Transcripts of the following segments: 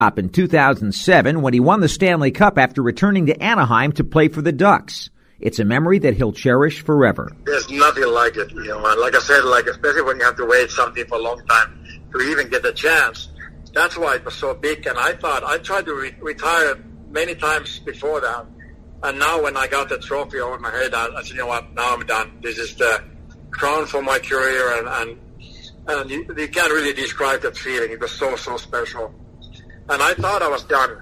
Up in 2007 when he won the Stanley Cup after returning to Anaheim to play for the Ducks. It's a memory that he'll cherish forever. There's nothing like it, and like I said, especially when you have to wait something for a long time to even get the chance. That's why it was so big, and I tried to retire many times before that, and now when I got the trophy over my head, I said, you know what, now I'm done. This is the crown for my career, and you can't really describe that feeling. It was so special. And I thought I was done.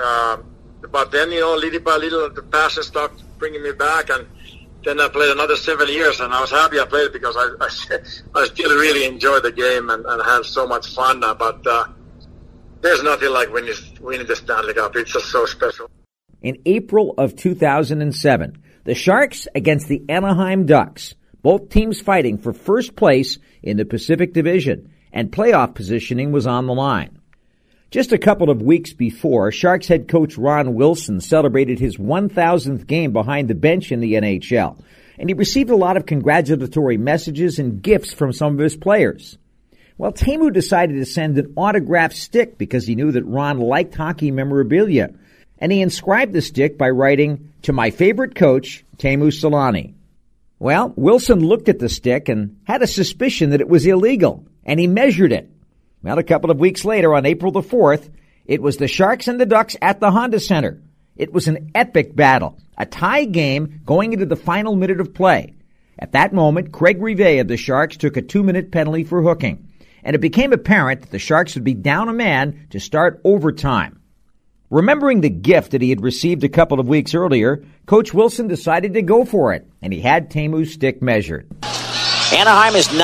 But then, little by little, the passion started bringing me back. And then I played another 7 years. And I was happy I played because I still really enjoyed the game and had so much fun. But there's nothing like winning the Stanley Cup. It's just so special. In April of 2007, the Sharks against the Anaheim Ducks. Both teams fighting for first place in the Pacific Division. And playoff positioning was on the line. Just a couple of weeks before, Sharks head coach Ron Wilson celebrated his 1,000th game behind the bench in the NHL, and he received a lot of congratulatory messages and gifts from some of his players. Well, Teemu decided to send an autographed stick because he knew that Ron liked hockey memorabilia, and he inscribed the stick by writing, "To my favorite coach, Teemu Selanne." Well, Wilson looked at the stick and had a suspicion that it was illegal, and he measured it. Well, a couple of weeks later, on April the 4th, it was the Sharks and the Ducks at the Honda Center. It was an epic battle, a tie game going into the final minute of play. At that moment, Craig Rivet of the Sharks took a 2-minute penalty for hooking, and it became apparent that the Sharks would be down a man to start overtime. Remembering the gift that he had received a couple of weeks earlier, Coach Wilson decided to go for it, and he had Teemu's stick measured. Anaheim is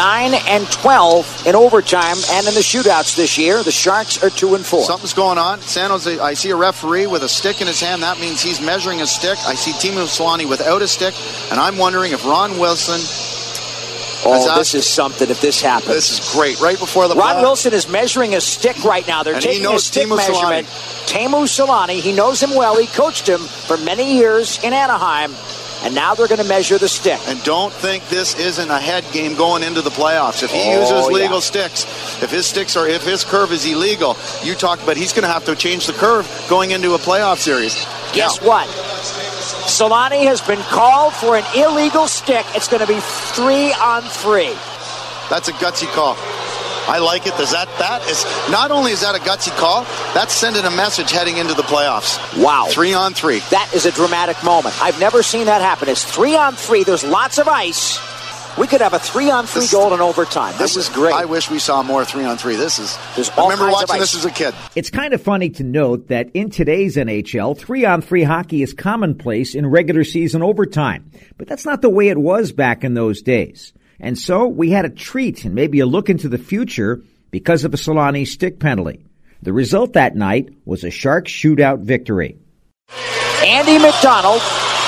9-12 in overtime and in the shootouts this year. The Sharks are 2-4. Something's going on. San Jose, I see a referee with a stick in his hand. That means he's measuring a stick. I see Teemu Selanne without a stick, and I'm wondering if Ron Wilson... this is something if this happens. This is great. Right before the Ron Wilson is measuring a stick right now. They're taking a stick measurement. Teemu Selanne, he knows him well. He coached him for many years in Anaheim. And now they're going to measure the stick. And don't think this isn't a head game going into the playoffs. If he uses legal sticks, if his curve is illegal, but he's going to have to change the curve going into a playoff series. Guess what? Selanne has been called for an illegal stick. It's going to be 3-on-3. That's a gutsy call. I like it. Not only is that a gutsy call, that's sending a message heading into the playoffs. Wow. 3-on-3. That is a dramatic moment. I've never seen that happen. It's 3-on-3. There's lots of ice. We could have a 3-on-3 goal in overtime. This is great. I wish we saw more 3-on-3. I remember watching this as a kid. It's kind of funny to note that in today's NHL, 3-on-3 hockey is commonplace in regular season overtime. But that's not the way it was back in those days. And so we had a treat and maybe a look into the future because of a Selanne stick penalty. The result that night was a Sharks shootout victory. Andy McDonald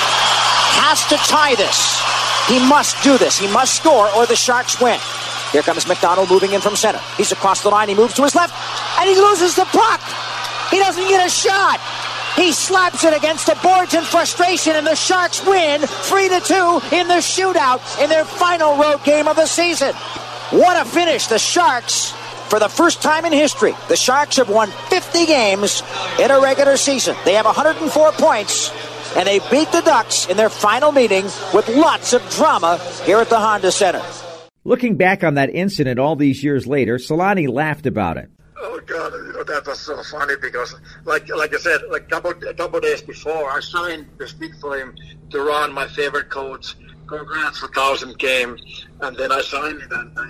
has to tie this. He must do this. He must score or the Sharks win. Here comes McDonald moving in from center. He's across the line. He moves to his left, and he loses the puck. He doesn't get a shot. He slaps it against the boards in frustration, and the Sharks win 3-2 in the shootout in their final road game of the season. What a finish. The Sharks, for the first time in history, the Sharks have won 50 games in a regular season. They have 104 points, and they beat the Ducks in their final meeting with lots of drama here at the Honda Center. Looking back on that incident all these years later, Selanne laughed about it. Oh God, that was so funny because, like I said, a couple days before, I signed the stick for him to Ron, my favorite coach. Congrats for 1,000th game, and then I signed it, and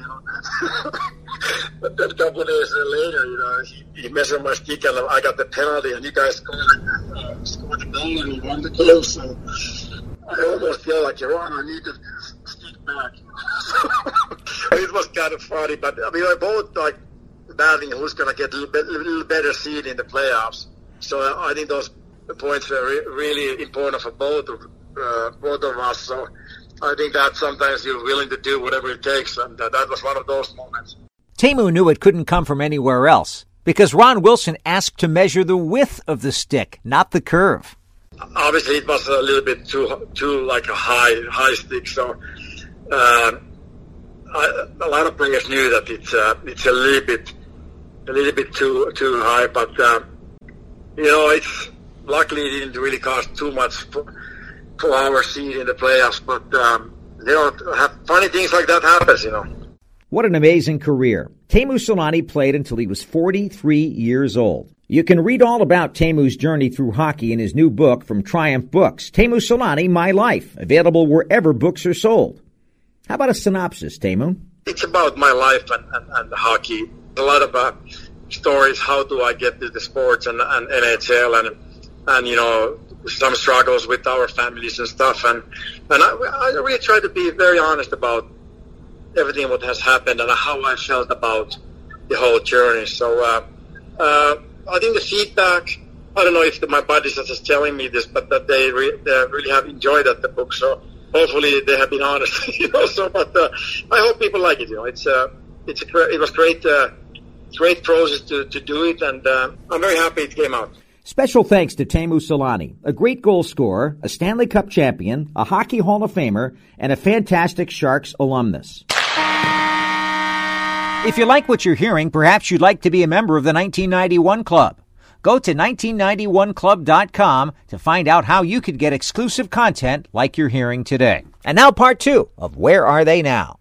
but then a couple days later, he measured my stick, and I got the penalty, and you guys scored the goal, and he won the game. So I almost feel like, Ron, I need the stick back. It was kind of funny, but we were both battling who's going to get a little better seed in the playoffs. So I think those points were really important for both of us. So I think that sometimes you're willing to do whatever it takes, and that was one of those moments. Teemu knew it couldn't come from anywhere else because Ron Wilson asked to measure the width of the stick, not the curve. Obviously, it was a little bit too like a high stick. So a lot of players knew that it's a little bit too high, but it's luckily it didn't really cost too much for our seed in the playoffs. But funny things like that happens. What an amazing career. Teemu Selanne played until he was 43 years old. You can read all about Teemu's journey through hockey in his new book from Triumph Books, Teemu Selanne, My Life, available wherever books are sold. How about a synopsis, Teemu? It's about my life and hockey. A lot of stories. How do I get to the sports and NHL and some struggles with our families and stuff. And I really try to be very honest about everything what has happened and how I felt about the whole journey. So I think the feedback, I don't know if my buddies are just telling me this, but that they really have enjoyed the book. So hopefully they have been honest, but I hope people like it. It was great process to do it, and I'm very happy it came out. Special thanks to Teemu Selanne, a great goal scorer, a Stanley Cup champion, a Hockey Hall of Famer, and a fantastic Sharks alumnus. If you like what you're hearing, perhaps you'd like to be a member of the 1991 Club. Go to 1991club.com to find out how you could get exclusive content like you're hearing today. And now part 2 of Where Are They Now?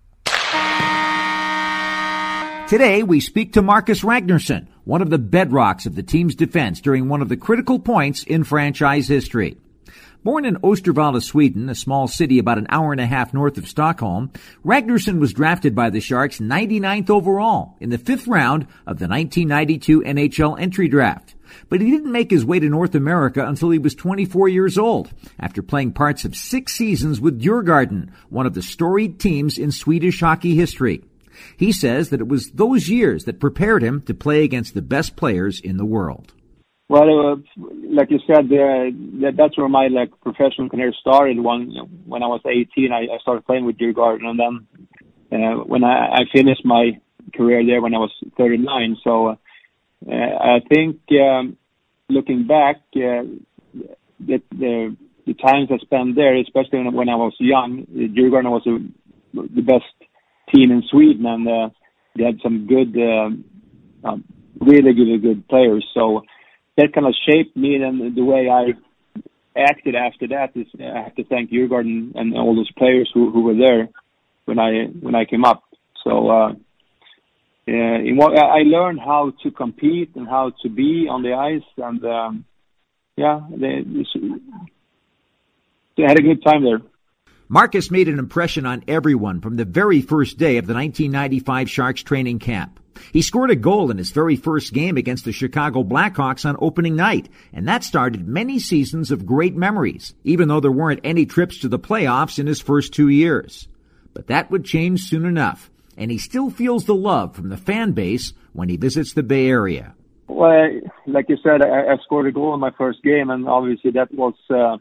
Today, we speak to Marcus Ragnarsson, one of the bedrocks of the team's defense during one of the critical points in franchise history. Born in Östervalla, Sweden, a small city about an hour and a half north of Stockholm, Ragnarsson was drafted by the Sharks 99th overall in the 5th round of the 1992 NHL entry draft. But he didn't make his way to North America until he was 24 years old, after playing parts of 6 seasons with Djurgården, one of the storied teams in Swedish hockey history. He says that it was those years that prepared him to play against the best players in the world. Well, like you said, that's where my professional career started. When I was 18, I started playing with Djurgården, and then when I finished my career there when I was 39. So I think looking back, the times I spent there, especially when I was young, Djurgården was the best team in Sweden, and they had some good, really good players. So that kind of shaped me, and the way I acted after that is I have to thank Djurgården and all those players who were there when I came up. So I learned how to compete and how to be on the ice, and they had a good time there. Marcus made an impression on everyone from the very first day of the 1995 Sharks training camp. He scored a goal in his very first game against the Chicago Blackhawks on opening night, and that started many seasons of great memories, even though there weren't any trips to the playoffs in his first 2 years. But that would change soon enough, and he still feels the love from the fan base when he visits the Bay Area. Well, like you said, I scored a goal in my first game, and obviously that was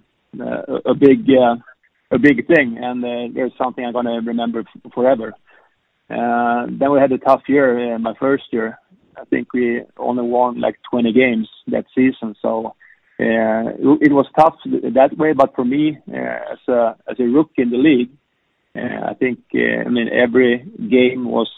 a big thing, and there's something I'm going to remember forever. Then we had a tough year my first year. I think we only won 20 games that season, so it was tough that way. But for me, as a rookie in the league, I think every game was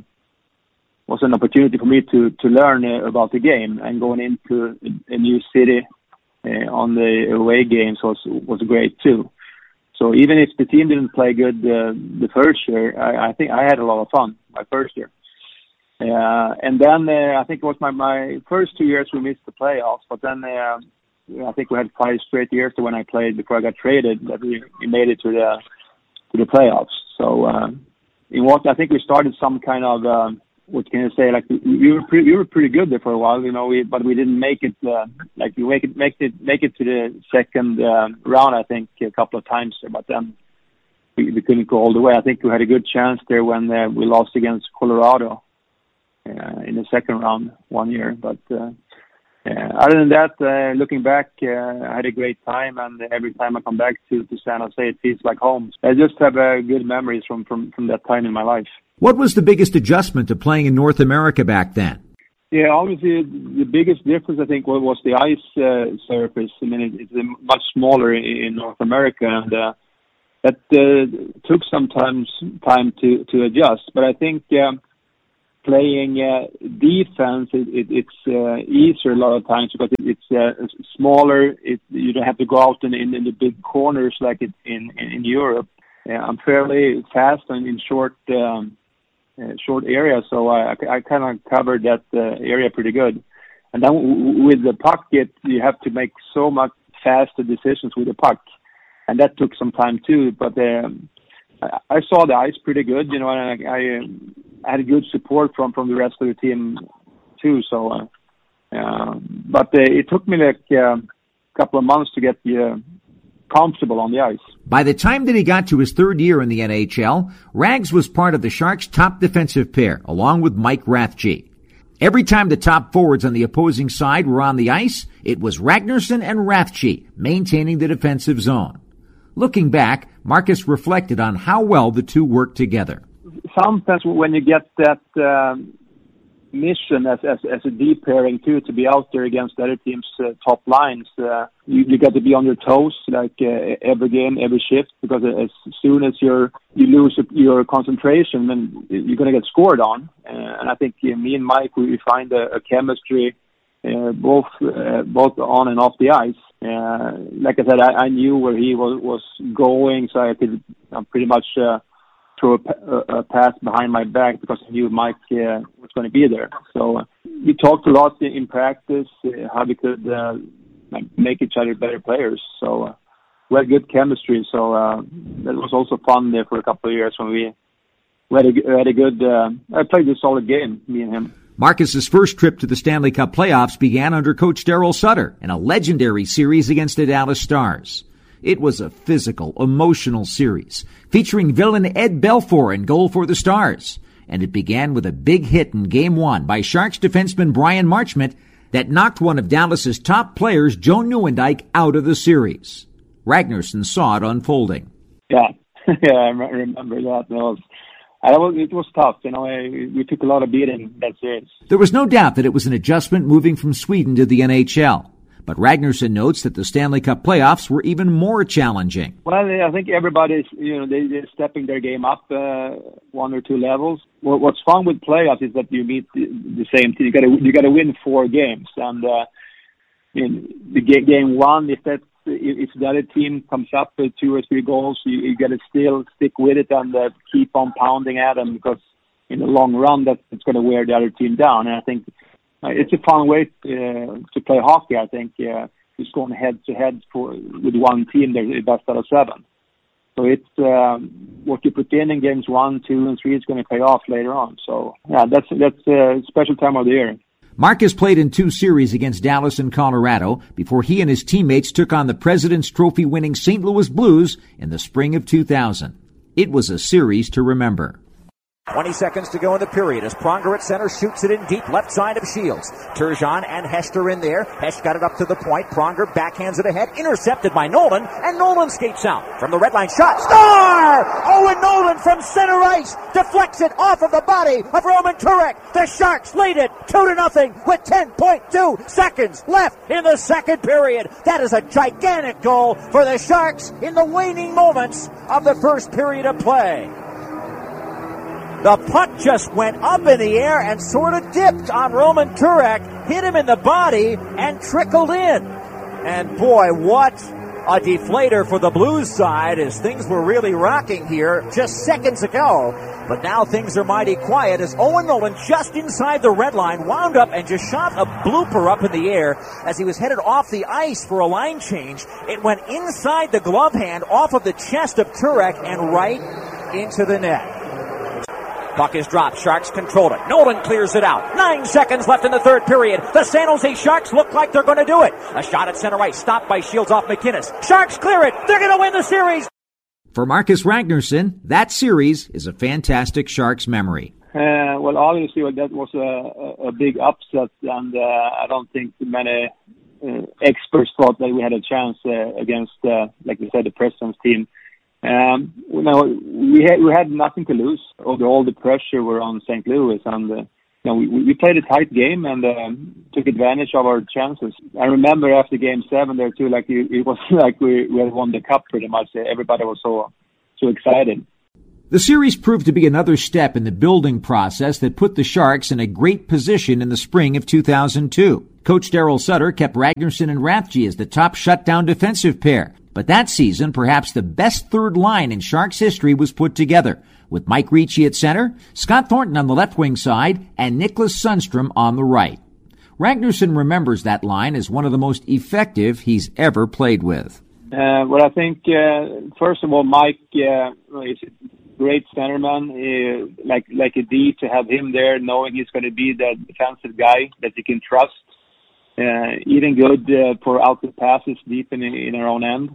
an opportunity for me to learn about the game, and going into a new city on the away games was great too. So even if the team didn't play good the first year, I think I had a lot of fun my first year. And then I think it was my first 2 years we missed the playoffs, but then I think we had 5 straight years when I played before I got traded that we made it to the playoffs. So I think we started some kind of what can I say? We were pretty good there for a while, but we didn't make it. We make it to the second round, I think, a couple of times. But then we couldn't go all the way. I think we had a good chance there when we lost against Colorado in the second round one year. But other than that, looking back, I had a great time, and every time I come back to San Jose, it feels like home. I just have good memories from that time in my life. What was the biggest adjustment to playing in North America back then? Yeah, obviously the biggest difference, I think, was the ice surface. It's much smaller in North America, and that took some time to adjust. But I think playing defense, it's easier a lot of times because it's smaller. You don't have to go out in the big corners like it in Europe. I'm fairly fast and in short areas, so I kind of covered that area pretty good. And then with the puck, you have to make so much faster decisions with the puck, and that took some time too. But I saw the ice pretty good, and I had good support from the rest of the team too. So, but it took me like a couple of months to get comfortable on the ice. By the time that he got to his third year in the NHL, Rags was part of the Sharks' top defensive pair, along with Mike Rathje. Every time the top forwards on the opposing side were on the ice, it was Ragnarsson and Rathje maintaining the defensive zone. Looking back, Marcus reflected on how well the two worked together. Sometimes when you get that mission as a deep pairing too, to be out there against the other team's top lines, you got to be on your toes like every game, every shift, because as soon as you lose your concentration, then you're going to get scored on. And I think me and Mike, we find a chemistry both on and off the ice. Like I said, I knew where he was going, so I could pretty much throw a pass behind my back because I knew Mike was going to be there. So we talked a lot in practice how we could make each other better players. So we had good chemistry. So that was also fun there for a couple of years when we had a good. I played a solid game, me and him. Marcus's first trip to the Stanley Cup playoffs began under coach Daryl Sutter in a legendary series against the Dallas Stars. It was a physical, emotional series featuring villain Ed Belfour in goal for the Stars. And it began with a big hit in Game 1 by Sharks defenseman Brian Marchment that knocked one of Dallas's top players, Joe Nieuwendyk, out of the series. Ragnarsson saw it unfolding. Yeah, I remember that. It was tough. We took a lot of beating that series. There was no doubt that it was an adjustment moving from Sweden to the NHL. But Ragnarsson notes that the Stanley Cup playoffs were even more challenging. Well, I think everybody's, they're stepping their game up one or two levels. What's fun with playoffs is that you meet the same team. You got to win 4 games, and the game 1, if the other team comes up with 2 or 3 goals, you got to still stick with it and keep on pounding at them, because in the long run, it's going to wear the other team down. And I think it's a fun way to play hockey. I think just going head to head with one team, they're the best out of 7. So it's what you put in games 1, 2, and 3 is going to pay off later on. So yeah, that's a special time of the year. Marcus played in 2 series against Dallas and Colorado before he and his teammates took on the President's Trophy winning St. Louis Blues in the spring of 2000. It was a series to remember. 20 seconds to go in the period as Pronger at center shoots it in deep left side of Shields. Turgeon and Hester in there. Hesh got it up to the point. Pronger backhands it ahead. Intercepted by Nolan, and Nolan skates out. From the red line shot. Score! Owen Nolan from center ice deflects it off of the body of Roman Turek. The Sharks lead it 2-0 with 10.2 seconds left in the second period. That is a gigantic goal for the Sharks in the waning moments of the first period of play. The puck just went up in the air and sort of dipped on Roman Turek, hit him in the body, and trickled in. And boy, what a deflator for the Blues side, as things were really rocking here just seconds ago. But now things are mighty quiet as Owen Nolan, just inside the red line, wound up and just shot a blooper up in the air as he was headed off the ice for a line change. It went inside the glove hand, off of the chest of Turek, and right into the net. Puck is dropped. Sharks control it. Nolan clears it out. 9 seconds left in the third period. The San Jose Sharks look like they're going to do it. A shot at center ice, stopped by Shields off McInnes. Sharks clear it. They're going to win the series. For Marcus Ragnarsson, that series is a fantastic Sharks memory. Well, obviously, that was a big upset, and I don't think many experts thought that we had a chance against, like we said, the President's team. We had nothing to lose. All the pressure were on St. Louis, and we played a tight game and took advantage of our chances. I remember after Game 7 there too, it was like we had won the cup pretty much. Everybody was so excited. The series proved to be another step in the building process that put the Sharks in a great position in the spring of 2002. Coach Daryl Sutter kept Ragnarsson and Rathje as the top shutdown defensive pair. But that season, perhaps the best third line in Sharks history was put together, with Mike Ricci at center, Scott Thornton on the left wing side, and Nicklas Sundstrom on the right. Ragnarsson remembers that line as one of the most effective he's ever played with. Well, I think, first of all, Mike is a great centerman, like a D, to have him there, knowing he's going to be the defensive guy that you can trust. Eating good for outlet passes deep in our own end.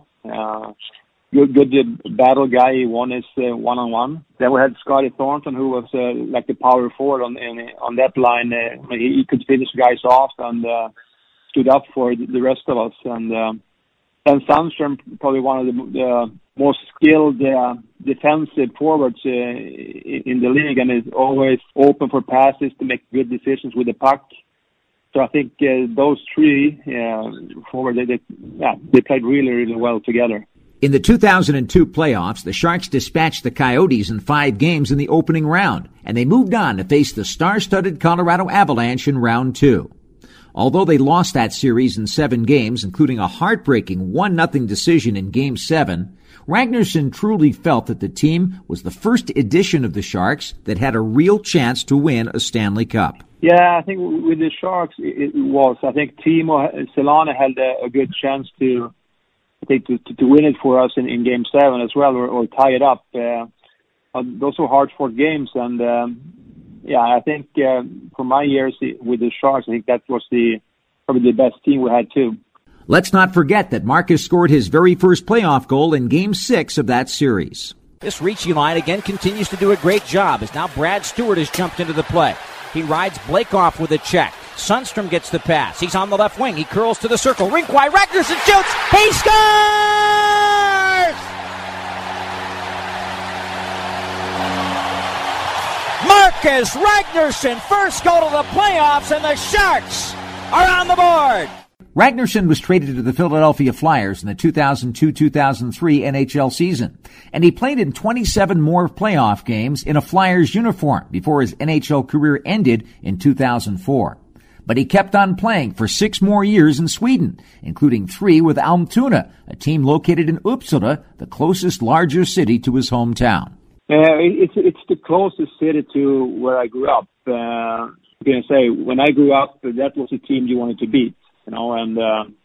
Good battle guy. He won his one-on-one. Then we had Scotty Thornton, who was like the power forward on that line. He could finish guys off and stood up for the rest of us. And Sundstrom, probably one of the most skilled defensive forwards in the league, and is always open for passes to make good decisions with the puck. So I think those three forward, they played really, really well together. In the 2002 playoffs, the Sharks dispatched the Coyotes in 5 games in the opening round, and they moved on to face the star-studded Colorado Avalanche in round 2. Although they lost that series in 7 games, including a heartbreaking 1-0 decision in Game 7, Ragnarsson truly felt that the team was the first edition of the Sharks that had a real chance to win a Stanley Cup. Yeah, I think with the Sharks, it was. I think Timo Selänne had a good chance to win it for us in Game 7 as well, or tie it up. Those were hard-fought games, and I think for my years with the Sharks, I think that was probably the best team we had too. Let's not forget that Marcus scored his very first playoff goal in Game 6 of that series. This Ricci line again continues to do a great job as now Brad Stewart has jumped into the play. He rides Blake off with a check. Sundstrom gets the pass. He's on the left wing. He curls to the circle. Rink wide. Ragnarsson shoots. He scores! Marcus Ragnarsson, first goal of the playoffs, and the Sharks are on the board. Ragnarsson was traded to the Philadelphia Flyers in the 2002-2003 NHL season, and he played in 27 more playoff games in a Flyers uniform before his NHL career ended in 2004. But he kept on playing for 6 more years in Sweden, including 3 with Almtuna, a team located in Uppsala, the closest larger city to his hometown. It's the closest city to where I grew up. I'm going to say, when I grew up, that was the team you wanted to beat. And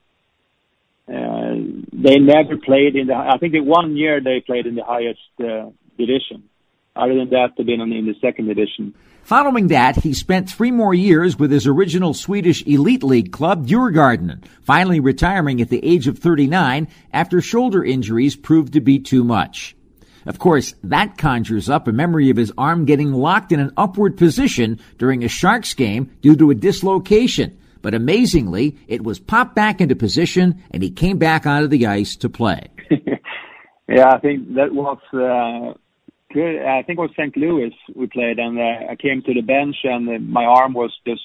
they never played I think in 1 year they played in the highest division. Other than that, they've been in the second division. Following that, he spent 3 more years with his original Swedish elite league club, Djurgården, finally retiring at the age of 39 after shoulder injuries proved to be too much. Of course, that conjures up a memory of his arm getting locked in an upward position during a Sharks game due to a dislocation. But amazingly, it was popped back into position, and he came back onto the ice to play. Yeah, I think that was good. I think it was St. Louis we played, and I came to the bench, and my arm was just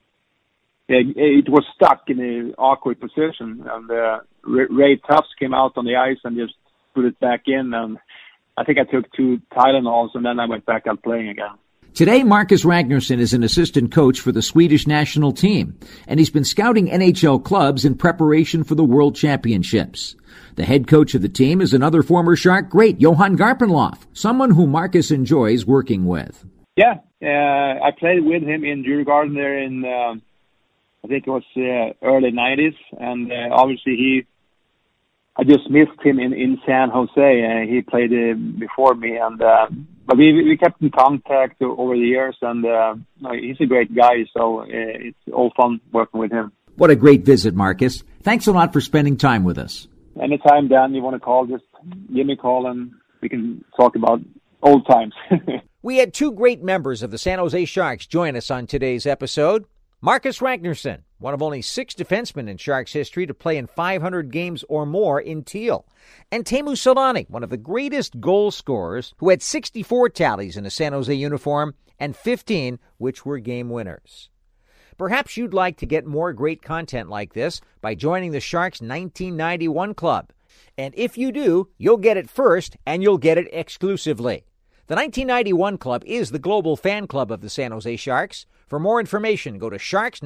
it was stuck in an awkward position. And Ray Tufts came out on the ice and just put it back in, and I think I took 2 Tylenols, and then I went back out playing again. Today, Marcus Ragnarsson is an assistant coach for the Swedish national team, and he's been scouting NHL clubs in preparation for the World Championships. The head coach of the team is another former Shark great, Johan Garpenlov, someone who Marcus enjoys working with. Yeah, I played with him in Djurgården there in, I think it was early 90s, and obviously I just missed him in San Jose. He played before me, and but we kept in contact over the years, and he's a great guy, so it's all fun working with him. What a great visit, Marcus. Thanks a lot for spending time with us. Anytime, Dan, you want to call, just give me a call, and we can talk about old times. We had 2 great members of the San Jose Sharks join us on today's episode. Marcus Ragnarsson, one of only 6 defensemen in Sharks history to play in 500 games or more in teal. And Teemu Selänne, one of the greatest goal scorers, who had 64 tallies in a San Jose uniform and 15 which were game winners. Perhaps you'd like to get more great content like this by joining the Sharks 1991 Club. And if you do, you'll get it first and you'll get it exclusively. The 1991 Club is the global fan club of the San Jose Sharks. For more information, go to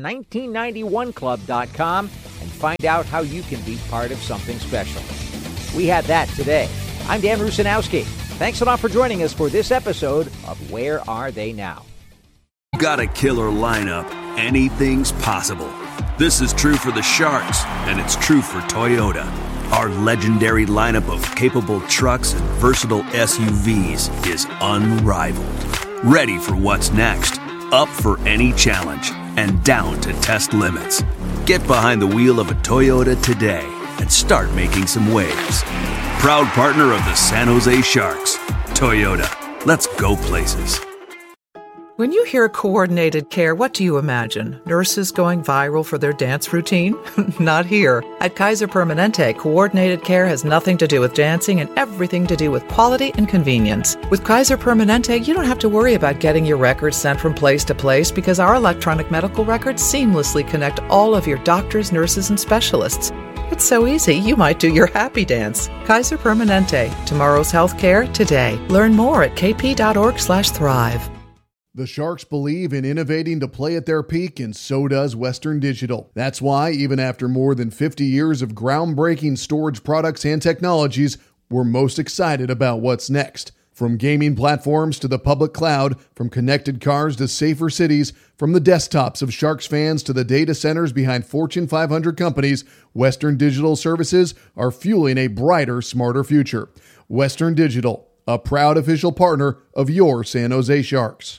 sharks1991club.com and find out how you can be part of something special. We had that today. I'm Dan Rusanowski. Thanks a lot for joining us for this episode of Where Are They Now? Got a killer lineup. Anything's possible. This is true for the Sharks, and it's true for Toyota. Our legendary lineup of capable trucks and versatile SUVs is unrivaled. Ready for what's next, up for any challenge, and down to test limits. Get behind the wheel of a Toyota today and start making some waves. Proud partner of the San Jose Sharks, Toyota. Let's go places. When you hear coordinated care, what do you imagine? Nurses going viral for their dance routine? Not here. At Kaiser Permanente, coordinated care has nothing to do with dancing and everything to do with quality and convenience. With Kaiser Permanente, you don't have to worry about getting your records sent from place to place because our electronic medical records seamlessly connect all of your doctors, nurses, and specialists. It's so easy, you might do your happy dance. Kaiser Permanente. Tomorrow's healthcare today. Learn more at kp.org/thrive. The Sharks believe in innovating to play at their peak, and so does Western Digital. That's why, even after more than 50 years of groundbreaking storage products and technologies, we're most excited about what's next. From gaming platforms to the public cloud, from connected cars to safer cities, from the desktops of Sharks fans to the data centers behind Fortune 500 companies, Western Digital services are fueling a brighter, smarter future. Western Digital, a proud official partner of your San Jose Sharks.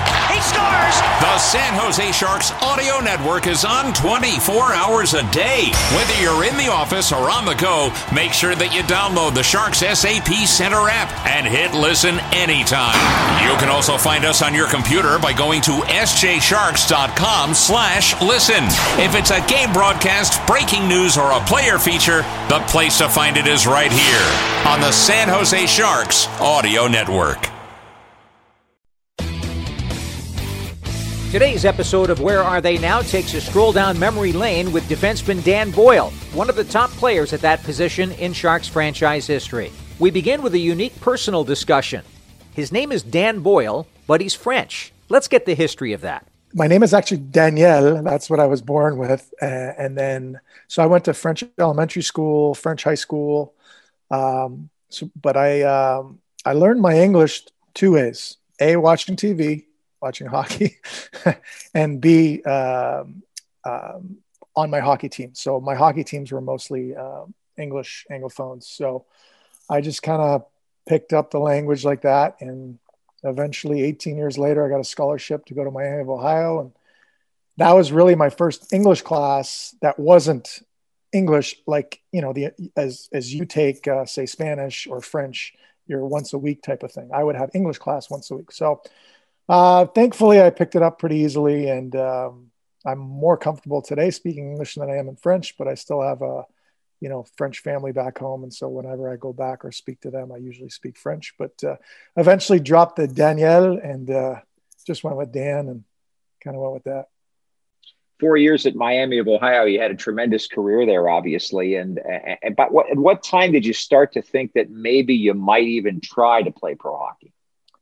The San Jose Sharks audio network is on 24 hours a day. Whether you're in the office or on the go, make sure that you download the Sharks SAP Center app and hit listen anytime. You can also find us on your computer by going to sjsharks.com/listen. If it's a game broadcast, breaking news, or a player feature, the place to find it is right here on the San Jose Sharks audio network. Today's episode of Where Are They Now takes a stroll down memory lane with defenseman Dan Boyle, one of the top players at that position in Sharks franchise history. We begin with a unique personal discussion. His name is Dan Boyle, but he's French. Let's get the history of that. My name is actually Daniel. That's what I was born with. So I went to French elementary school, French high school. But I learned my English two ways. A, watching TV, watching hockey, and B, on my hockey team. So my hockey teams were mostly English, Anglophones. So I just kind of picked up the language like that. And eventually 18 years later, I got a scholarship to go to Miami of Ohio. And that was really my first English class that wasn't English, like, you know, as you take, say, Spanish or French, your once a week type of thing. I would have English class once a week. So thankfully, I picked it up pretty easily, and I'm more comfortable today speaking English than I am in French, but I still have a, French family back home. And so whenever I go back or speak to them, I usually speak French, but eventually dropped the Daniel and just went with Dan and kind of went with that. 4 years at Miami of Ohio, you had a tremendous career there, obviously. But at what time did you start to think that maybe you might even try to play pro hockey?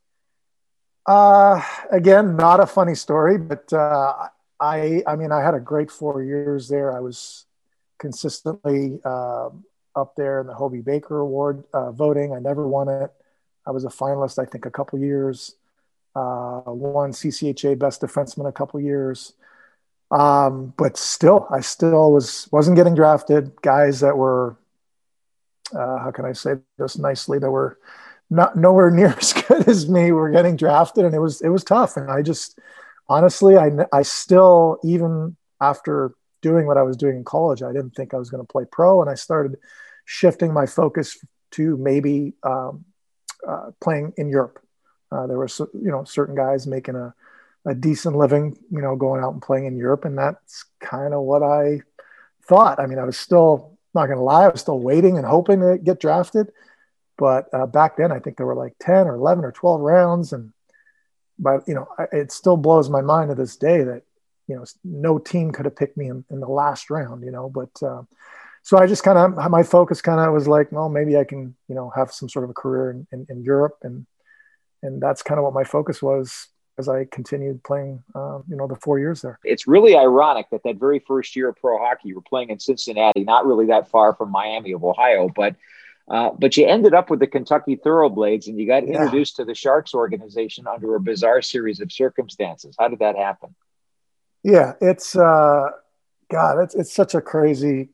Again, not a funny story, but I had a great 4 years there. I was consistently up there in the Hobey Baker Award voting. I never won it. I was a finalist, I think, a couple years. Won CCHA Best Defenseman a couple years. But still, I wasn't getting drafted. Guys that were, how can I say this nicely, that were nowhere near as good as me were getting drafted, and it was tough. And I just, honestly, I still, even after doing what I was doing in college, I didn't think I was going to play pro, and I started shifting my focus to maybe playing in Europe. There were certain guys making a decent living, going out and playing in Europe. And that's kind of what I thought. I mean, I was still, not going to lie, I was still waiting and hoping to get drafted. But back then, I think there were like 10 or 11 or 12 rounds. But it still blows my mind to this day that, no team could have picked me in the last round, But so I just my focus was like, well, maybe I can, have some sort of a career in Europe. And that's kind of what my focus was as I continued playing, the 4 years there. It's really ironic that very first year of pro hockey, you were playing in Cincinnati, not really that far from Miami of Ohio, but you ended up with the Kentucky Thoroughblades, and you got introduced to the Sharks organization under a bizarre series of circumstances. How did that happen? Yeah, it's it's such a crazy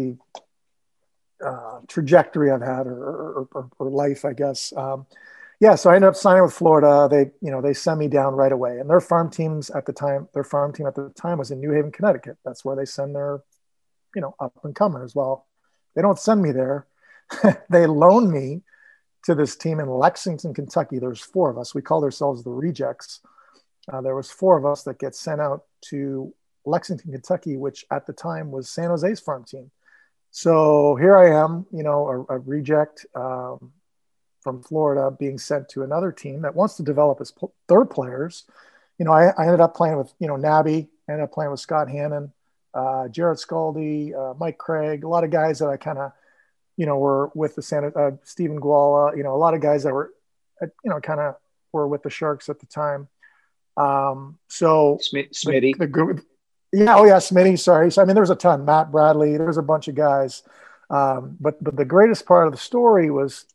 trajectory I've had, or life, I guess. So I ended up signing with Florida. They sent me down right away, and their farm team at the time was in New Haven, Connecticut. That's where they send their, up and comers. Well, they don't send me there. They loan me to this team in Lexington, Kentucky. There's 4 of us. We called ourselves the Rejects. There was 4 of us that get sent out to Lexington, Kentucky, which at the time was San Jose's farm team. So here I am, a reject from Florida, being sent to another team that wants to develop their players. I ended up playing with, Nabby, ended up playing with Scott Hannon, Jared Scaldi, Mike Craig, a lot of guys that I kind of, were with the Stephen Guala, a lot of guys that were, kind of were with the Sharks at the time. So Smitty. Smitty. Sorry. So, there was a ton. Matt Bradley. There was a bunch of guys. But the greatest part of the story was,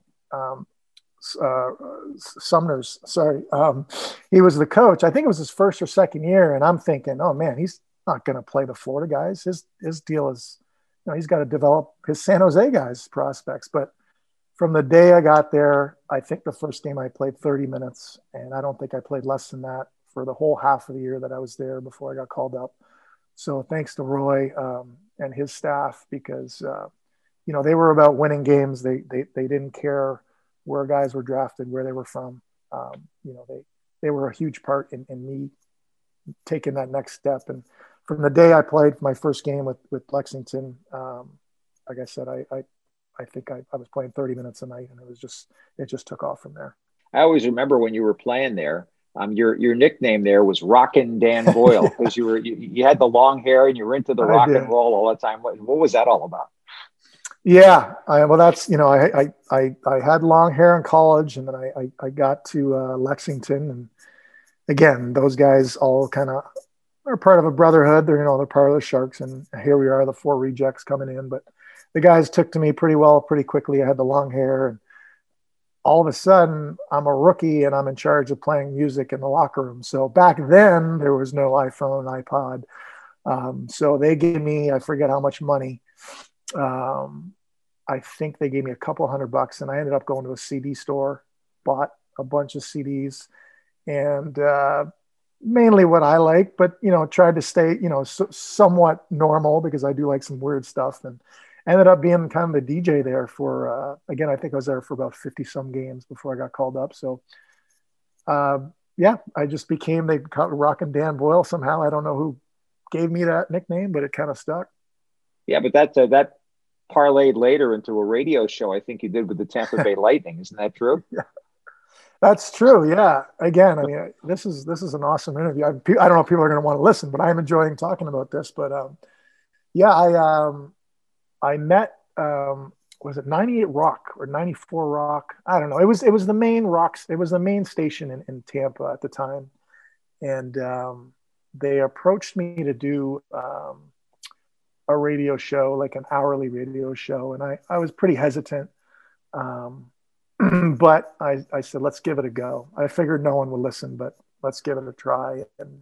Sumner's. Sorry. He was the coach. I think it was his first or second year, and I'm thinking, oh man, he's not going to play the Florida guys. His deal is, he's got to develop his San Jose guys prospects. But from the day I got there, I think the first game I played 30 minutes, and I don't think I played less than that for the whole half of the year that I was there before I got called up. So thanks to Roy and his staff, because they were about winning games. They didn't care where guys were drafted, where they were from. They were a huge part in me taking that next step. And from the day I played my first game with Lexington, like I said, I think I was playing 30 minutes a night, and it just took off from there. I always remember when you were playing there, your nickname there was Rockin' Dan Boyle, because you had the long hair and you were into the rock and roll all the time. What was that all about? Yeah, that's, I had long hair in college, and then I got to Lexington, and again, those guys all kind of are part of a brotherhood. They're part of the Sharks, and here we are, the 4 rejects coming in. But the guys took to me pretty well, pretty quickly. I had the long hair, and all of a sudden I'm a rookie and I'm in charge of playing music in the locker room. So back then there was no iPhone, iPod. So they gave me, I forget how much money. I think they gave me a couple $100, and I ended up going to a CD store, bought a bunch of CDs, and mainly what I like, but, tried to stay, somewhat normal, because I do like some weird stuff, and ended up being kind of the DJ there for, again, I think I was there for about 50 some games before I got called up. So, I just became, they called Rockin' Dan Boyle somehow. I don't know who gave me that nickname, but it kind of stuck. Yeah, but that parlayed later into a radio show I think you did with the Tampa Bay Lightning. Isn't that true? Yeah, that's true. Yeah. Again, this is an awesome interview. I don't know if people are going to want to listen, but I'm enjoying talking about this. But I met, was it 98 Rock or 94 Rock? I don't know. It was the main rocks. It was the main station in Tampa at the time. And they approached me to do a radio show, like an hourly radio show. And I was pretty hesitant. But I said, let's give it a go. I figured no one would listen, but let's give it a try. And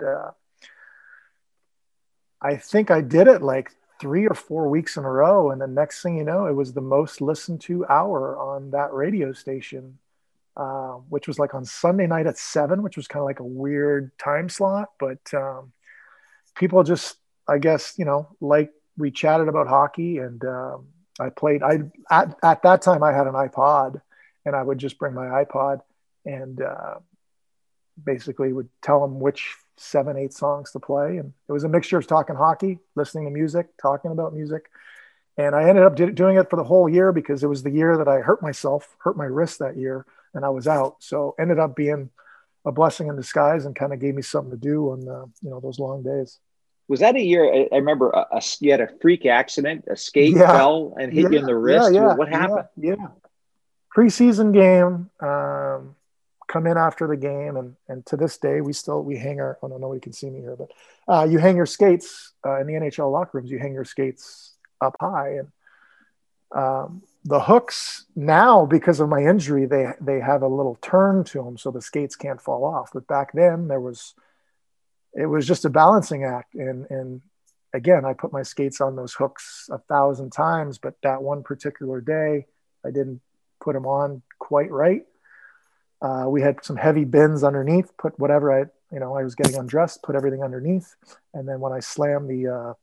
I think I did it like 3 or 4 weeks in a row. And the next thing you know, it was the most listened to hour on that radio station, which was like on Sunday night at 7, which was kind of like a weird time slot. But people just, I guess, like we chatted about hockey, and I played, at that time I had an iPod, and I would just bring my iPod and basically would tell them which 7-8 songs to play. And it was a mixture of talking hockey, listening to music, talking about music. And I ended up doing it for the whole year, because it was the year that I hurt my wrist that year, and I was out. So ended up being a blessing in disguise, and kind of gave me something to do on, those long days. Was that a year? I remember you had a freak accident, a skate fell and hit you in the wrist. What happened? Yeah. Preseason game, come in after the game, and to this day we hang our, oh no, nobody can see me here, but you hang your skates in the NHL locker rooms. You hang your skates up high, and the hooks now, because of my injury, they have a little turn to them so the skates can't fall off. But back then it was just a balancing act, and again, I put my skates on those hooks 1,000 times, but that one particular day I didn't put them on quite right. We had some heavy bins underneath, put whatever I was getting undressed, put everything underneath. And then when I slammed the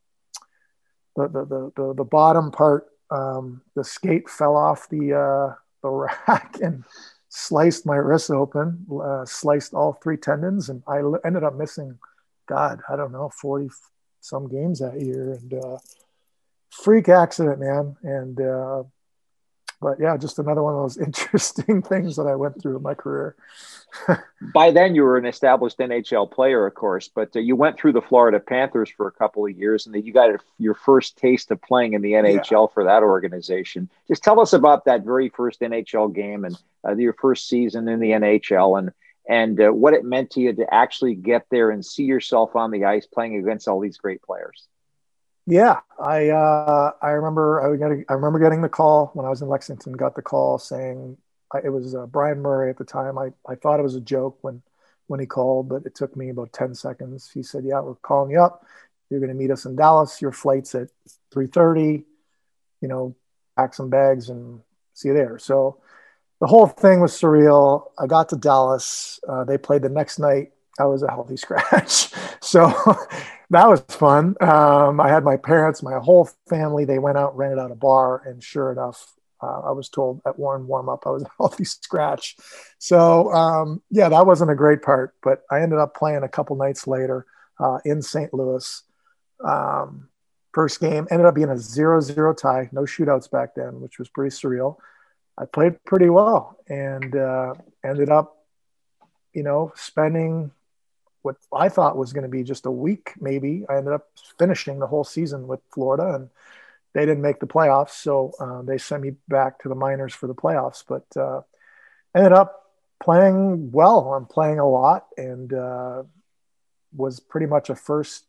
bottom part, the skate fell off the rack and sliced my wrist open, sliced all 3 tendons. And I ended up missing, God, I don't know, 40 some games that year. And freak accident, man. And, but yeah, just another one of those interesting things that I went through in my career. By then, you were an established NHL player, of course, but you went through the Florida Panthers for a couple of years, and then you got your first taste of playing in the NHL for that organization. Just tell us about that very first NHL game and your first season in the NHL, and what it meant to you to actually get there and see yourself on the ice playing against all these great players. Yeah, I remember getting the call when I was in Lexington. Got the call saying it was Brian Murray at the time. I thought it was a joke when he called, but it took me about 10 seconds. He said, "Yeah, we're calling you up. You're going to meet us in Dallas. Your flight's at 3:30. Pack some bags and see you there." So the whole thing was surreal. I got to Dallas. They played the next night. I was a healthy scratch. So that was fun. I had my parents, my whole family, they went out, rented out a bar. And sure enough, I was told at warm up, I was a healthy scratch. So yeah, that wasn't a great part, but I ended up playing a couple nights later in St. Louis. First game ended up being a 0-0 tie, no shootouts back then, which was pretty surreal. I played pretty well and ended up, spending what I thought was going to be just a week, maybe. I ended up finishing the whole season with Florida, and they didn't make the playoffs. So they sent me back to the minors for the playoffs, but ended up playing well. I'm playing a lot and was pretty much a first,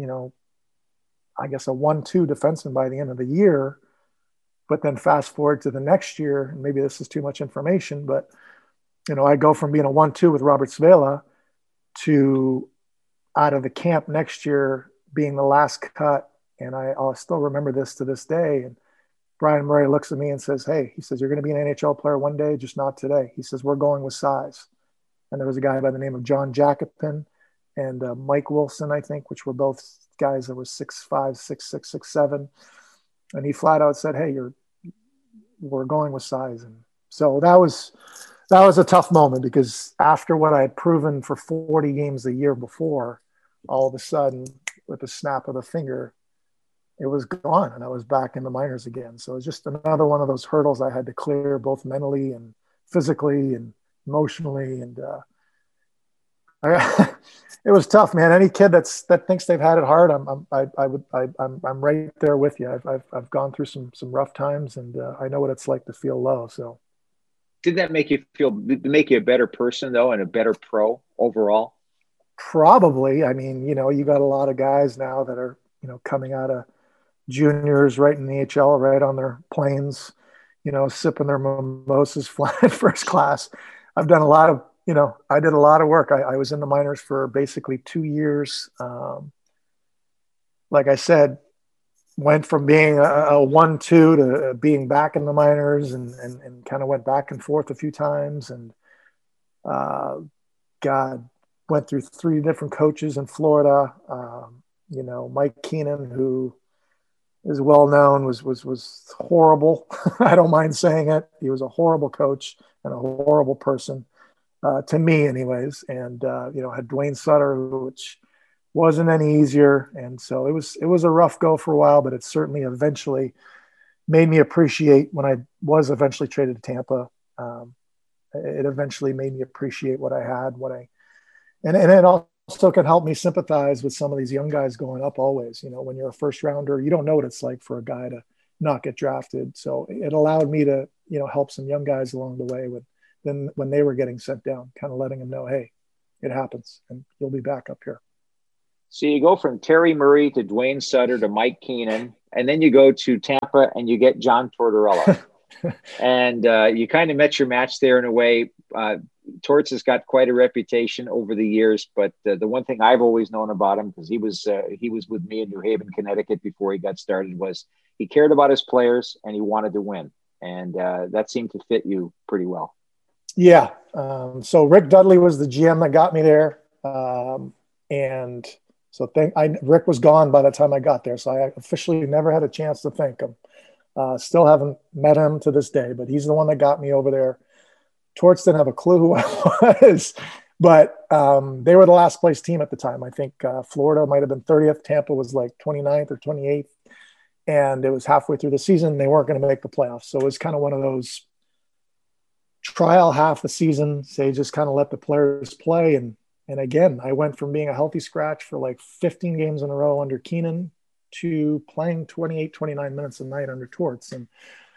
I guess a 1-2 defenseman by the end of the year. But then fast forward to the next year, and maybe this is too much information, but I go from being a 1-2 with Robert Svela to out of the camp next year being the last cut. And I'll still remember this to this day. And Brian Murray looks at me and says, "Hey," he says, "you're going to be an NHL player one day, just not today." He says, "We're going with size." And there was a guy by the name of John Jacopin and Mike Wilson, I think, which were both guys that were 6'5", 6'6", 6'7". And he flat out said, "Hey, we're going with size." And so that was a tough moment, because after what I had proven for 40 games the year before, all of a sudden, with a snap of the finger, it was gone, and I was back in the minors again. So it was just another one of those hurdles I had to clear, both mentally and physically and emotionally. And it was tough, man. Any kid that thinks they've had it hard, I'm right there with you. I've gone through some rough times, and I know what it's like to feel low. So. Did that make you a better person, though, and a better pro overall? Probably. I mean, you got a lot of guys now that are, coming out of juniors right in the AHL, right on their planes, sipping their mimosas, flying first class. I've done a lot of, I did a lot of work. I was in the minors for basically 2 years. Like I said, went from being a 1-2 to being back in the minors and kind of went back and forth a few times. And went through 3 different coaches in Florida. Mike Keenan, who is well known, was horrible. I don't mind saying it. He was a horrible coach and a horrible person to me anyways. And, had Dwayne Sutter, which wasn't any easier. And so it was a rough go for a while, but it certainly eventually made me appreciate, when I was eventually traded to Tampa, it eventually made me appreciate what I had, and it also can help me sympathize with some of these young guys going up always. When you're a first rounder, you don't know what it's like for a guy to not get drafted. So it allowed me to, help some young guys along the way with than when they were getting sent down, kind of letting them know, hey, it happens and you'll be back up here. So you go from Terry Murray to Dwayne Sutter to Mike Keenan, and then you go to Tampa and you get John Tortorella. And you kind of met your match there in a way. Torts has got quite a reputation over the years, but the one thing I've always known about him, because he was with me in New Haven, Connecticut before he got started, was he cared about his players and he wanted to win. And that seemed to fit you pretty well. Yeah. So Rick Dudley was the GM that got me there. And so Rick was gone by the time I got there. So I officially never had a chance to thank him. Still haven't met him to this day, but he's the one that got me over there. Torts didn't have a clue who I was, but they were the last place team at the time. I think Florida might have been 30th. Tampa was like 29th or 28th. And it was halfway through the season. They weren't going to make the playoffs. So it was kind of one of those trial half the season. They just kind of let the players play. And again, I went from being a healthy scratch for like 15 games in a row under Keenan to playing 28, 29 minutes a night under Torts. And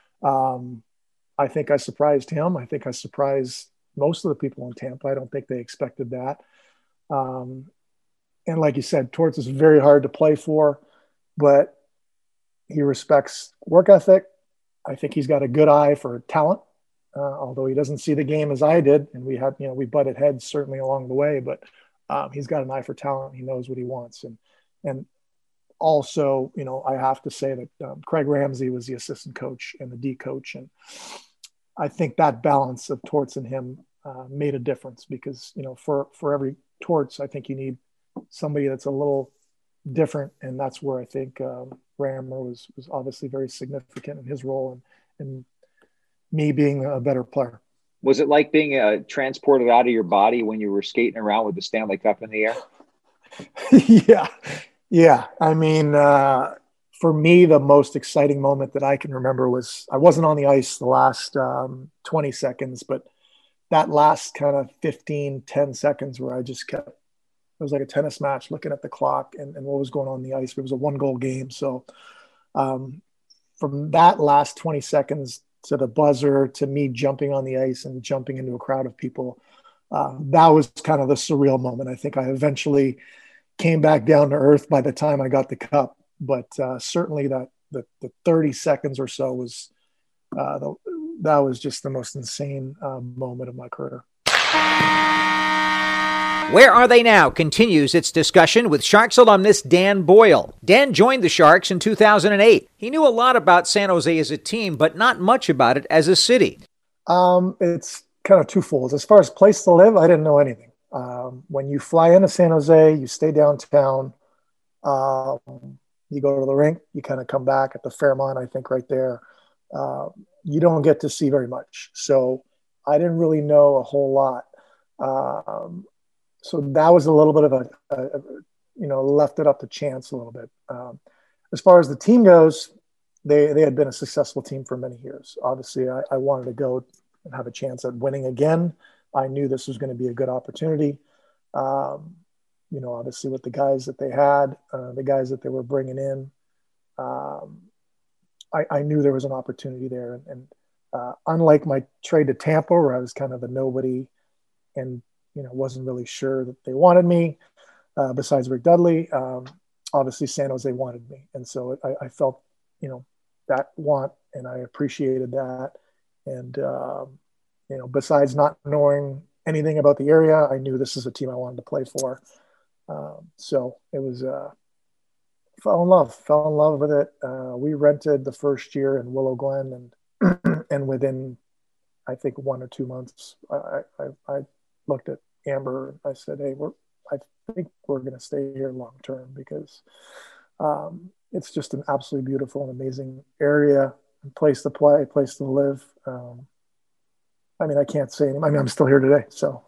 I think I surprised him. I think I surprised most of the people in Tampa. I don't think they expected that. And like you said, Torts is very hard to play for, but he respects work ethic. I think he's got a good eye for talent, although he doesn't see the game as I did. And we butted heads certainly along the way, but he's got an eye for talent. He knows what he wants. And also, I have to say that Craig Ramsey was the assistant coach and the D coach. And I think that balance of Torts and him made a difference because, for every Torts, I think you need somebody that's a little different. And that's where I think Rammer was obviously very significant in his role and me being a better player. Was it like being transported out of your body when you were skating around with the Stanley Cup in the air? Yeah. I mean, for me, the most exciting moment that I can remember was I wasn't on the ice the last 20 seconds, but that last kind of 10 seconds where I just kept, it was like a tennis match looking at the clock and what was going on the ice. It was a 1-goal game. So from that last 20 seconds to the buzzer, to me jumping on the ice and jumping into a crowd of people, that was kind of the surreal moment. I think I eventually came back down to earth by the time I got the cup, but certainly the 30 seconds or so was that was just the most insane moment of my career. Where Are They Now continues its discussion with Sharks alumnus Dan Boyle. Dan joined the Sharks in 2008. He knew a lot about San Jose as a team, but not much about it as a city. It's kind of twofold. As far as place to live, I didn't know anything. When you fly into San Jose, you stay downtown, you go to the rink, you kind of come back at the Fairmont, I think right there. You don't get to see very much. So I didn't really know a whole lot. So that was a little bit of left it up to chance a little bit. As far as the team goes, they had been a successful team for many years. Obviously, I wanted to go and have a chance at winning again. I knew this was going to be a good opportunity. Obviously with the guys that they had, the guys that they were bringing in, I knew there was an opportunity there. And unlike my trade to Tampa, where I was kind of a nobody and, wasn't really sure that they wanted me, besides Rick Dudley, obviously San Jose wanted me. And so I felt, that want, and I appreciated that. And, besides not knowing anything about the area, I knew this is a team I wanted to play for. So it was, fell in love with it. We rented the first year in Willow Glen and within, I think 1 or 2 months, I looked at Amber and I said, hey, I think we're going to stay here long-term because, it's just an absolutely beautiful and amazing area, place to play, place to live. I can't say anything. I'm still here today. So,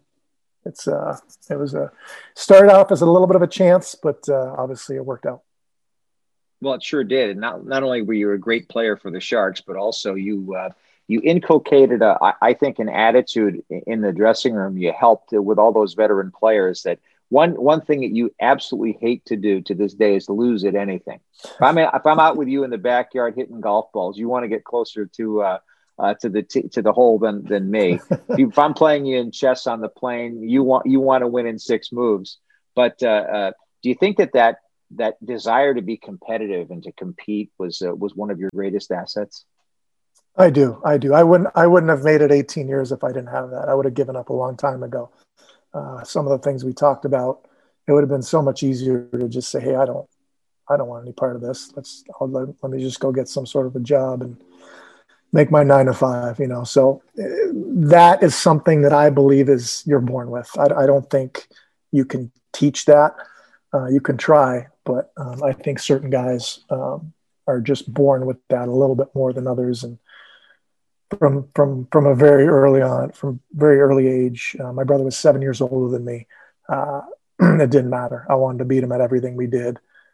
started off as a little bit of a chance, but obviously it worked out. Well, it sure did. And not only were you a great player for the Sharks, but also you inculcated, I think, an attitude in the dressing room. You helped with all those veteran players. That one thing that you absolutely hate to do to this day is to lose at anything. If I'm out with you in the backyard hitting golf balls, you want to get closer to to the hole than me. If I'm playing you in chess on the plane, you want to win in 6 moves. But do you think that desire to be competitive and to compete was one of your greatest assets? I do. I wouldn't have made it 18 years if I didn't have that. I would have given up a long time ago. Some of the things we talked about, it would have been so much easier to just say, hey, I don't want any part of this. Let me just go get some sort of a job and make my 9 to 5, So that is something that I believe you're born with. I don't think you can teach that. You can try, but I think certain guys are just born with that a little bit more than others. And from a very early age, my brother was 7 years older than me. It didn't matter. I wanted to beat him at everything we did.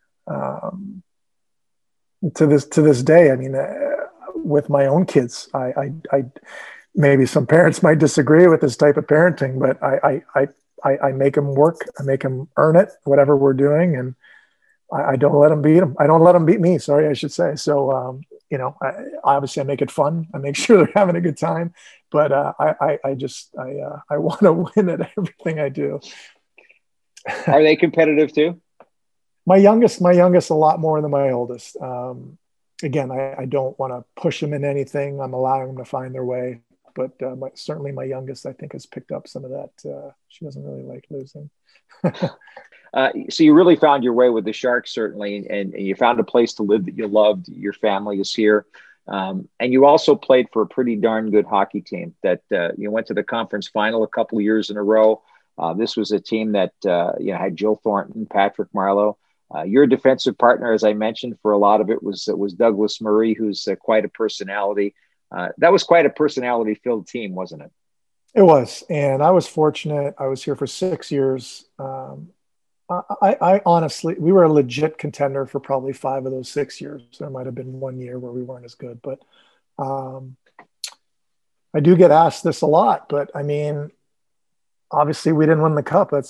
To this day, I mean, with my own kids, I maybe some parents might disagree with this type of parenting, but I make them work. I make them earn it, whatever we're doing. And I don't let them beat them. I don't let them beat me. Sorry, I should say. So, obviously I make it fun. I make sure they're having a good time, but I want to win at everything I do. Are they competitive too? My youngest a lot more than my oldest. Again, I don't want to push them in anything. I'm allowing them to find their way. But certainly my youngest, I think, has picked up some of that. She doesn't really like losing. So you really found your way with the Sharks, certainly, and you found a place to live that you loved. Your family is here. And you also played for a pretty darn good hockey team that you went to the conference final a couple of years in a row. This was a team that had Joe Thornton, Patrick Marleau. Your defensive partner, as I mentioned, for a lot of it was Douglas Murray, who's quite a personality. That was quite a personality-filled team, wasn't it? It was, and I was fortunate. I was here for 6 years. I honestly, we were a legit contender for probably 5 of those 6 years. There might have been 1 year where we weren't as good, but I do get asked this a lot. But I mean, obviously, we didn't win the cup. That's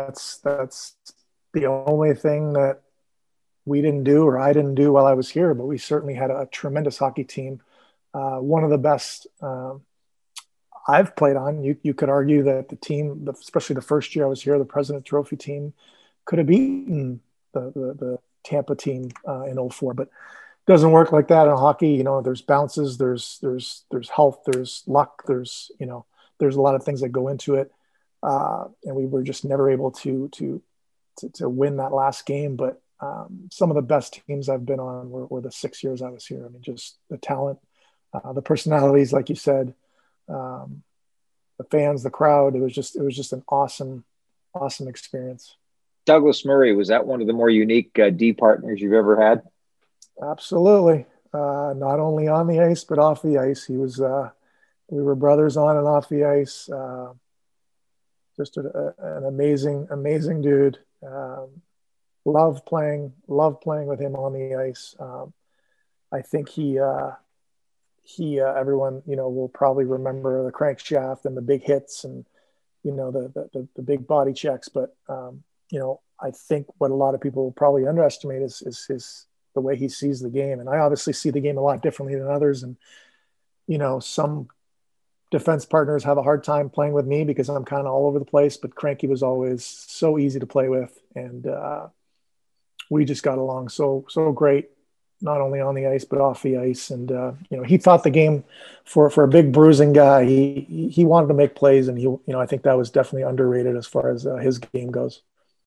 the only thing that we didn't do or I didn't do while I was here. But we certainly had a tremendous hockey team. One of the best I've played on. You could argue that the team, especially the first year I was here, the President Trophy team, could have beaten the Tampa team in 2004, but it doesn't work like that in hockey. There's bounces, there's health, there's luck, there's a lot of things that go into it, and we were just never able to win that last game. But some of the best teams I've been on were the 6 years I was here. I mean, just the talent, the personalities, like you said, the fans, the crowd. It was just an awesome experience. Douglas Murray, was that one of the more unique D partners you've ever had? Absolutely. Not only on the ice, but off the ice. He was, we were brothers on and off the ice. Just an amazing dude. Love playing with him on the ice. I think everyone, will probably remember the crankshaft and the big hits and, the big body checks. But, I think what a lot of people probably underestimate is the way he sees the game. And I obviously see the game a lot differently than others. And, some defense partners have a hard time playing with me because I'm kind of all over the place, but Cranky was always so easy to play with. And we just got along so great, not only on the ice, but off the ice. And, he thought the game for a big bruising guy, he wanted to make plays. And I think that was definitely underrated as far as his game goes.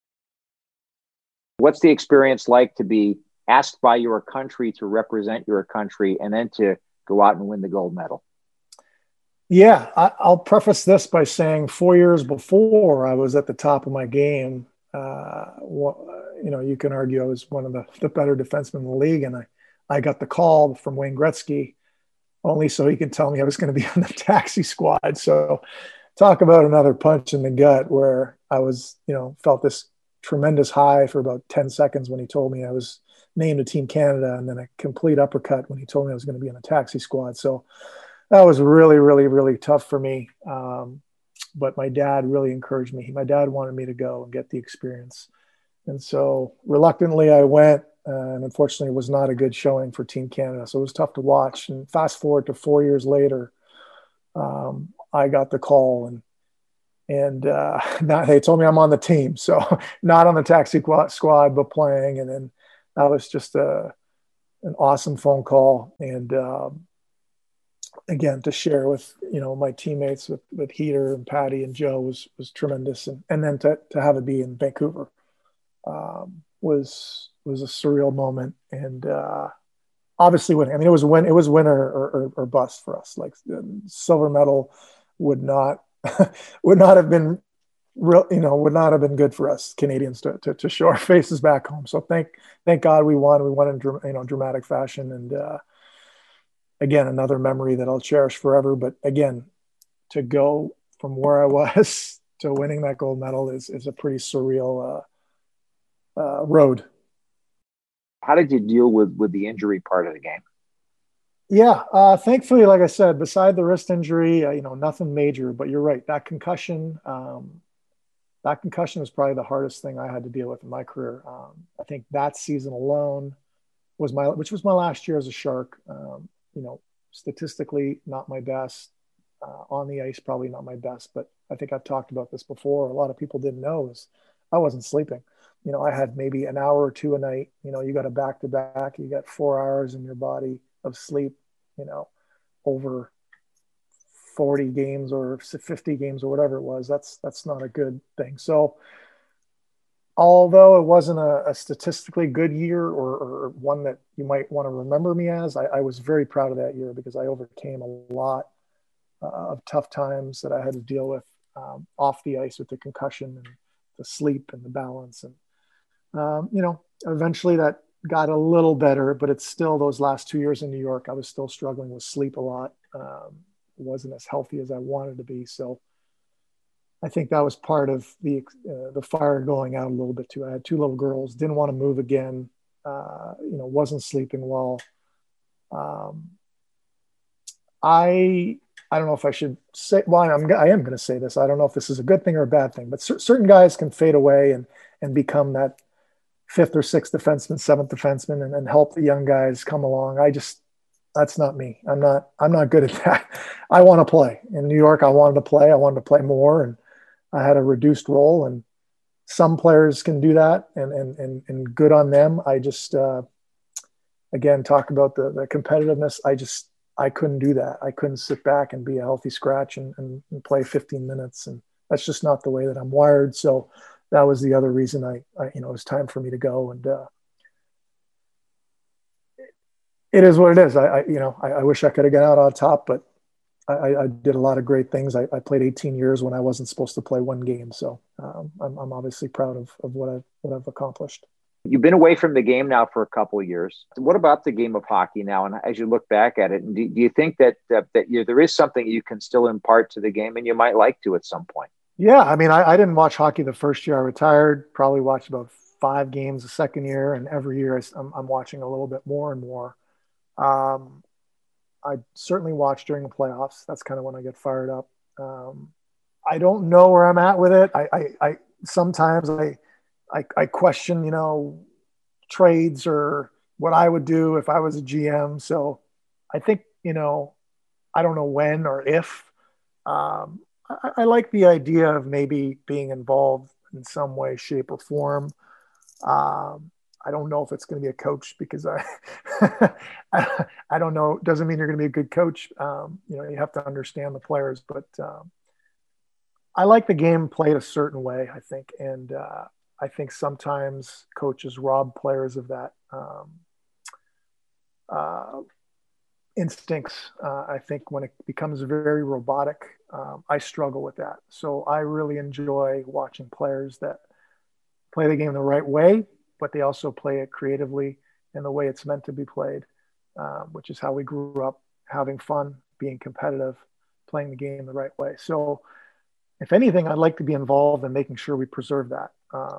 What's the experience like to be asked by your country to represent your country and then to go out and win the gold medal? Yeah, I'll preface this by saying 4 years before I was at the top of my game. You can argue I was one of the better defensemen in the league, and I got the call from Wayne Gretzky only so he could tell me I was going to be on the taxi squad. So talk about another punch in the gut where I was, felt this tremendous high for about 10 seconds when he told me I was named to Team Canada, and then a complete uppercut when he told me I was going to be on the taxi squad. So that was really, really, really tough for me. But my dad really encouraged me. My dad wanted me to go and get the experience. And so reluctantly I went. and unfortunately it was not a good showing for Team Canada. So it was tough to watch. And fast forward to 4 years later, I got the call, and now they told me I'm on the team. So not on the taxi squad, but playing. And then that was just an awesome phone call. And again, to share with, my teammates with Heater and Patty and Joe was tremendous. And then to have it be in Vancouver was a surreal moment. And obviously winning. I mean, it was win or bust for us. Like silver medal would not have been real, would not have been good for us Canadians to show our faces back home. So thank God we won. We won in dramatic fashion. And again, another memory that I'll cherish forever. But again, to go from where I was to winning that gold medal is a pretty surreal road. How did you deal with the injury part of the game? Yeah, thankfully, like I said, beside the wrist injury, nothing major. But you're right, that concussion was probably the hardest thing I had to deal with in my career. I think that season alone which was my last year as a Shark. Statistically, not my best. On the ice, probably not my best. But I think I've talked about this before. A lot of people didn't know is I wasn't sleeping. I had maybe an hour or two a night. You got a back-to-back. You got 4 hours in your body of sleep, over 40 games or 50 games or whatever it was. That's not a good thing. So although it wasn't a statistically good year or one that you might want to remember me as, I was very proud of that year because I overcame a lot of tough times that I had to deal with off the ice with the concussion and the sleep and the balance. And, eventually that got a little better, but it's still those last 2 years in New York, I was still struggling with sleep a lot. Wasn't as healthy as I wanted to be. So I think that was part of the fire going out a little bit too. I had 2 little girls, didn't want to move again. Wasn't sleeping well. I don't know if I should say, well, I am going to say this. I don't know if this is a good thing or a bad thing, but certain guys can fade away and become that 5th or 6th defenseman, 7th defenseman, and help the young guys come along. That's not me. I'm not good at that. I want to play in New York. I wanted to play more, and I had a reduced role, and some players can do that and good on them. I just, again, talk about the competitiveness. I couldn't do that. I couldn't sit back and be a healthy scratch and play 15 minutes. And that's just not the way that I'm wired. So that was the other reason it was time for me to go. And it is what it is. I wish I could have got out on top, but I did a lot of great things. I played 18 years when I wasn't supposed to play one game. So I'm obviously proud of what I've accomplished. You've been away from the game now for a couple of years. What about the game of hockey now? And as you look back at it, do you think that there is something you can still impart to the game and you might like to at some point? Yeah. I mean, I didn't watch hockey the first year I retired, probably watched about 5 games the second year. And every year I'm watching a little bit more and more. I certainly watch during the playoffs. That's kind of when I get fired up. I don't know where I'm at with it. I sometimes I question, trades or what I would do if I was a GM. So I think, I don't know when or if. I like the idea of maybe being involved in some way, shape, or form. I don't know if it's going to be a coach because I don't know. It doesn't mean you're going to be a good coach. You have to understand the players, but I like the game played a certain way, I think. And I think sometimes coaches rob players of that instincts. I think when it becomes very robotic, I struggle with that. So I really enjoy watching players that play the game the right way, but they also play it creatively in the way it's meant to be played, which is how we grew up, having fun, being competitive, playing the game the right way. So if anything, I'd like to be involved in making sure we preserve that.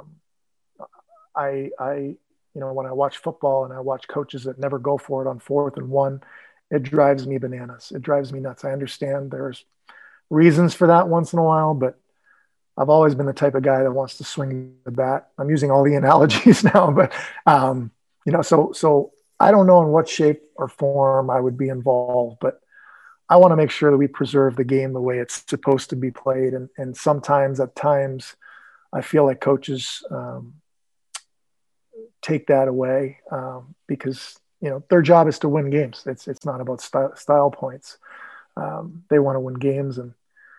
When I watch football and I watch coaches that never go for it on 4th and 1, it drives me bananas. It drives me nuts. I understand there's reasons for that once in a while, but I've always been the type of guy that wants to swing the bat. I'm using all the analogies now, but So I don't know in what shape or form I would be involved, but I want to make sure that we preserve the game the way it's supposed to be played. And sometimes, at times, I feel like coaches take that away because, their job is to win games. It's not about style points. They want to win games. And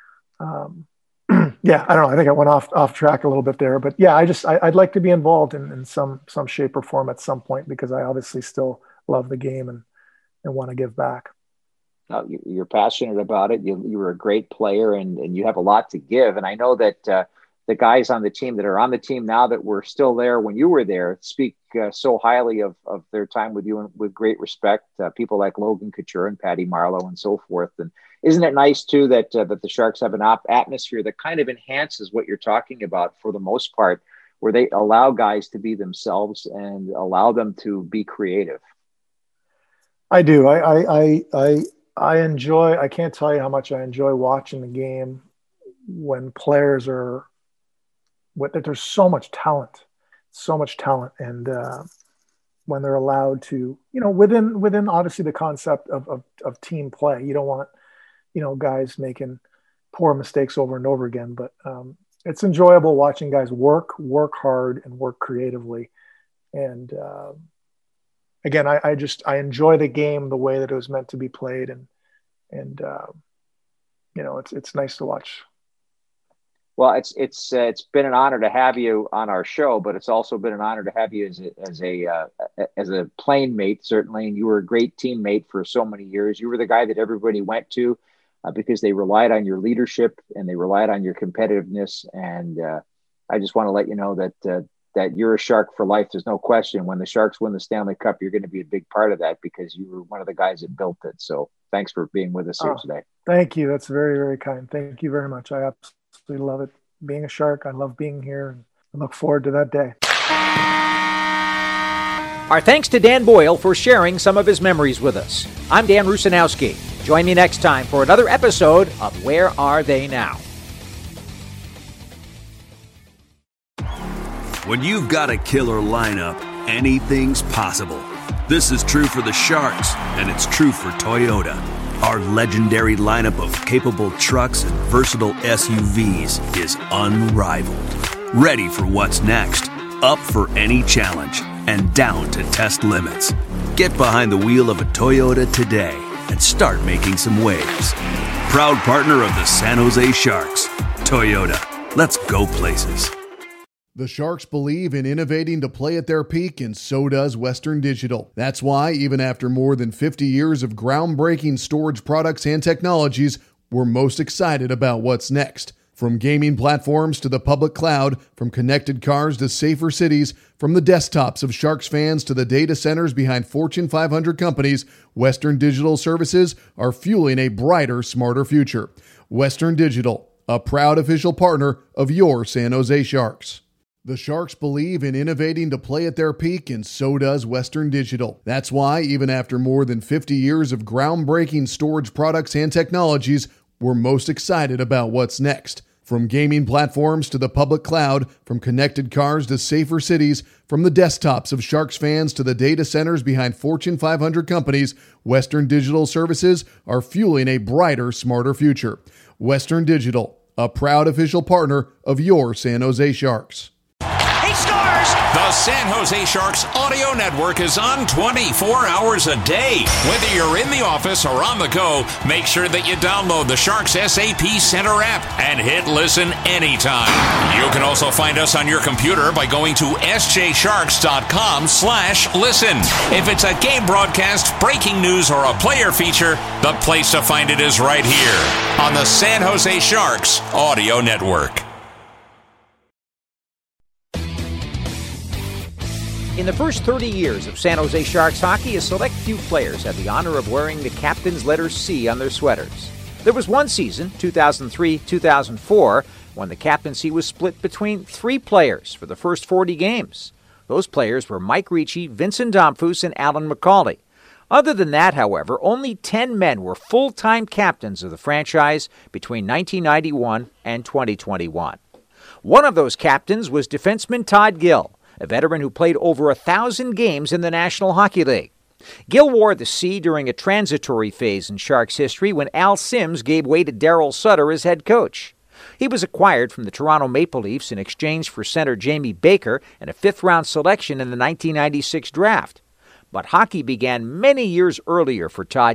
yeah, I don't know. I think I went off track a little bit there, but yeah, I'd like to be involved in some shape or form at some point, because I obviously still love the game and want to give back. You're passionate about it. You were a great player, and you have a lot to give. And I know that the guys on the team that are on the team now that were still there when you were there speak so highly of their time with you and with great respect. People like Logan Couture and Patty Marleau and so forth. And isn't it nice too that the Sharks have an atmosphere that kind of enhances what you're talking about for the most part, where they allow guys to be themselves and allow them to be creative? I do. I enjoy. I can't tell you how much I enjoy watching the game when players are. There's so much talent, and when they're allowed to, within obviously the concept of team play, you don't want, guys making poor mistakes over and over again. But it's enjoyable watching guys work hard and work creatively. And again, I enjoy the game the way that it was meant to be played, and it's nice to watch. Well, it's been an honor to have you on our show, but it's also been an honor to have you as a plane mate, certainly. And you were a great teammate for so many years. You were the guy that everybody went to because they relied on your leadership and they relied on your competitiveness. And I just want to let you know that you're a Shark for life. There's no question. When the Sharks win the Stanley Cup, you're going to be a big part of that because you were one of the guys that built it. So thanks for being with us here today. Thank you. That's very, very kind. Thank you very much. I absolutely love it. Being a Shark, I love being here, and I look forward to that day. Our thanks to Dan Boyle for sharing some of his memories with us. I'm Dan Rusanowski. Join me next time for another episode of Where Are They Now? When you've got a killer lineup, anything's possible. This is true for the Sharks, and it's true for Toyota. Our legendary lineup of capable trucks and versatile SUVs is unrivaled. Ready for what's next, up for any challenge, and down to test limits. Get behind the wheel of a Toyota today and start making some waves. Proud partner of the San Jose Sharks. Toyota, let's go places. The Sharks believe in innovating to play at their peak, and so does Western Digital. That's why, even after more than 50 years of groundbreaking storage products and technologies, we're most excited about what's next. From gaming platforms to the public cloud, from connected cars to safer cities, from the desktops of Sharks fans to the data centers behind Fortune 500 companies, Western Digital services are fueling a brighter, smarter future. Western Digital, a proud official partner of your San Jose Sharks. The Sharks believe in innovating to play at their peak, and so does Western Digital. That's why, even after more than 50 years of groundbreaking storage products and technologies, we're most excited about what's next. From gaming platforms to the public cloud, from connected cars to safer cities, from the desktops of Sharks fans to the data centers behind Fortune 500 companies, Western Digital services are fueling a brighter, smarter future. Western Digital, a proud official partner of your San Jose Sharks. He scores! The San Jose Sharks Audio Network is on 24 hours a day. Whether you're in the office or on the go, make sure that you download the Sharks SAP Center app and hit listen anytime. You can also find us on your computer by going to sjsharks.com/listen. If it's a game broadcast, breaking news, or a player feature, the place to find it is right here on the San Jose Sharks Audio Network. In the first 30 years of San Jose Sharks hockey, a select few players had the honor of wearing the captain's letter C on their sweaters. There was one season, 2003-2004, when the captaincy was split between 3 players for the first 40 games. Those players were Mike Ricci, Vincent Damphousse, and Alan McCauley. Other than that, however, only 10 men were full-time captains of the franchise between 1991 and 2021. One of those captains was defenseman Todd Gill. a veteran who played over 1,000 games in the National Hockey League. Gill wore the C during a transitory phase in Sharks history when Al Sims gave way to Darryl Sutter as head coach. He was acquired from the Toronto Maple Leafs in exchange for center Jamie Baker and a fifth-round selection in the 1996 draft. But hockey began many years earlier for Todd